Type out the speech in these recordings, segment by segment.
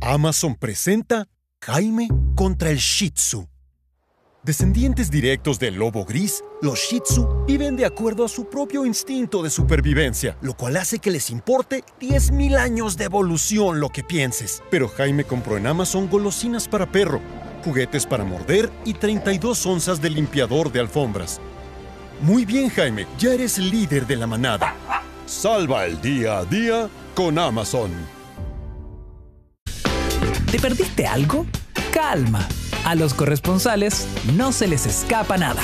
Amazon presenta Jaime contra el Shih Tzu. Descendientes directos del lobo gris, los Shih Tzu viven de acuerdo a su propio instinto de supervivencia, lo cual hace que les importe 10.000 años de evolución lo que pienses. Pero Jaime compró en Amazon golosinas para perro, juguetes para morder y 32 onzas de limpiador de alfombras. Muy bien, Jaime, ya eres el líder de la manada. Salva el día a día con Amazon. ¿Te perdiste algo? Calma. A los corresponsales no se les escapa nada.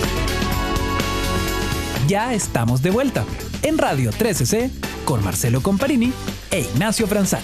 Ya estamos de vuelta en Radio 13C con Marcelo Comparini e Ignacio Franzani.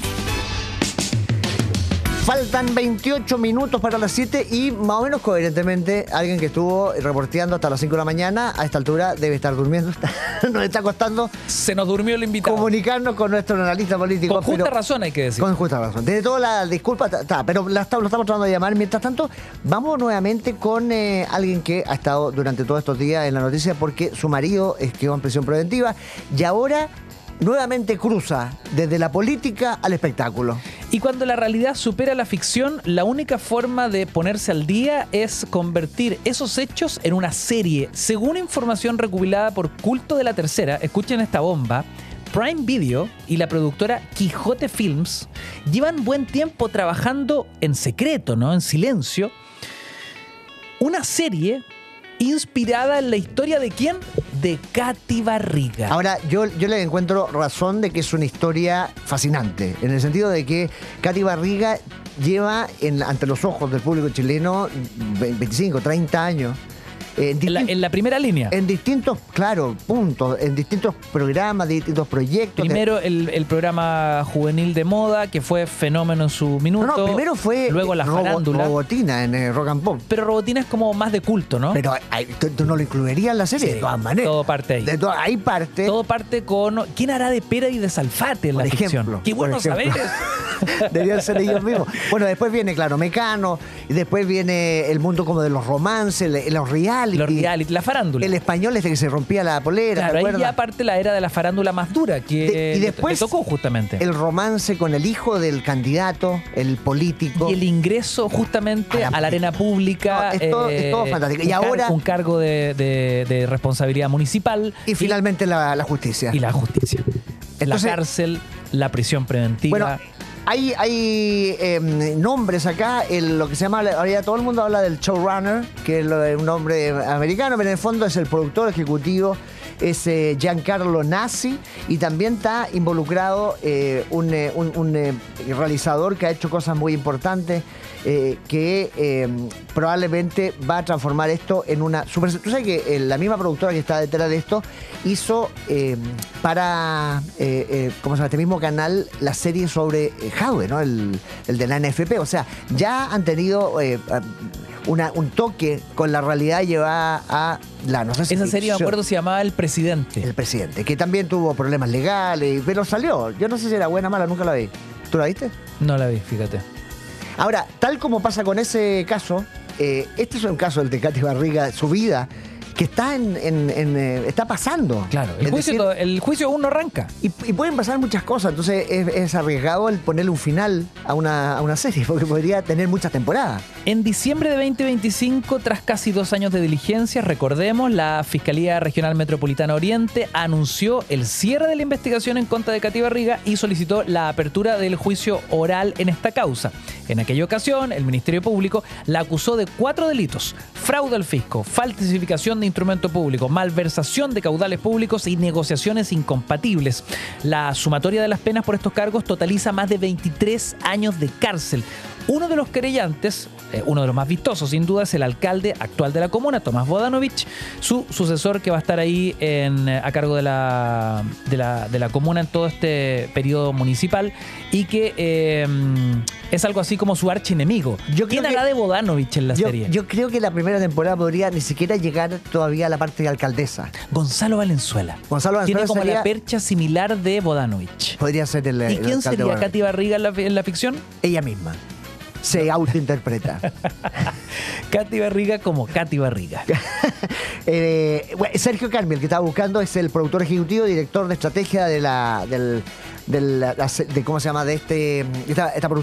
Faltan 28 minutos para las 7 y más o menos coherentemente alguien que estuvo reporteando hasta las 5 de la mañana a esta altura debe estar durmiendo. Nos está costando. Se nos durmió el invitado. Comunicarnos con nuestro analista político. Con justa razón hay que decir. Con justa razón. Tiene toda la disculpa, pero lo estamos tratando de llamar. Mientras tanto, vamos nuevamente con alguien que ha estado durante todos estos días en la noticia porque su marido quedó en prisión preventiva y ahora nuevamente cruza desde la política al espectáculo. Y cuando la realidad supera la ficción, la única forma de ponerse al día es convertir esos hechos en una serie. Según información recopilada por Culto de la Tercera, escuchen esta bomba, Prime Video y la productora Quijote Films llevan buen tiempo trabajando en secreto, ¿no? En silencio. Una serie inspirada en la historia ¿de quién? De Katy Barriga. Ahora, yo le encuentro razón de que es una historia fascinante, en el sentido de que Katy Barriga lleva ante los ojos del público chileno 25, 30 años. En la primera línea. En distintos, claro, puntos, en distintos programas, distintos proyectos. Primero el programa juvenil de moda, que fue fenómeno en su minuto. No, primero fue luego la farándula. Robotina en Rock and Pop. Pero Robotina es como más de culto, ¿no? Pero ¿tú no lo incluirías en la serie? Sí, de todas maneras. Todo parte ahí. Ahí parte. Todo parte con ¿quién hará de Pera y de Salfate en la ficción? ¡Qué bueno saber! Deberían ser ellos mismos. Bueno, después viene, claro, Mecano, y después viene el mundo como de los romances, los reality. Los reality, la farándula. El español que se rompía la polera. Claro, ahí ya parte la era de la farándula más dura que y después le tocó justamente. El romance con el hijo del candidato, el político. Y el ingreso justamente a la arena pública. No, es todo fantástico. Y ahora un cargo de responsabilidad municipal. Y finalmente la justicia. Y la justicia. Entonces, la cárcel, la prisión preventiva. Bueno, hay nombres acá, lo que se llama, ahora todo el mundo habla del showrunner, que es un nombre americano, pero en el fondo es el productor ejecutivo, es Giancarlo Nassi, y también está involucrado un realizador que ha hecho cosas muy importantes, que probablemente va a transformar esto en una super... Tú sabes que la misma productora que está detrás de esto hizo para ¿cómo se llama? Este mismo canal la serie sobre Jadwe, ¿no? El de la NFP. O sea, ya han tenido un toque con la realidad llevada a la... No sé si esa serie, me acuerdo, se llamaba El Presidente. El Presidente, que también tuvo problemas legales, pero salió. Yo no sé si era buena o mala, nunca la vi. ¿Tú la viste? No la vi, fíjate. Ahora, tal como pasa con ese caso, este es un caso del de Katy Barriga, su vida, que está está pasando. Claro, el juicio aún no arranca. Y pueden pasar muchas cosas, entonces es arriesgado el ponerle un final a una serie, porque podría tener muchas temporadas. En diciembre de 2025, tras casi 2 años de diligencia, recordemos, la Fiscalía Regional Metropolitana Oriente anunció el cierre de la investigación en contra de Katy Barriga y solicitó la apertura del juicio oral en esta causa. En aquella ocasión, el Ministerio Público la acusó de 4 delitos: fraude al fisco, falsificación de instrumento público, malversación de caudales públicos y negociaciones incompatibles. La sumatoria de las penas por estos cargos totaliza más de 23 años de cárcel. Uno de los querellantes, uno de los más vistosos sin duda, es el alcalde actual de la comuna, Tomás Bodanovich, su sucesor que va a estar ahí a cargo de la comuna en todo este periodo municipal y que es algo así como su archienemigo. ¿Quién hará de Bodanovich en la serie? Yo creo que la primera temporada podría ni siquiera llegar todavía a la parte de alcaldesa. Gonzalo Valenzuela. Tiene como la percha similar de Bodanovich. Podría ser el ¿Y quién sería Katy Barriga en la ficción? Ella misma. Se autointerpreta. Katy Barriga como Katy Barriga. Sergio Carmiel, que estaba buscando, es el productor ejecutivo, director de estrategia de ¿cómo se llama? De esta producción.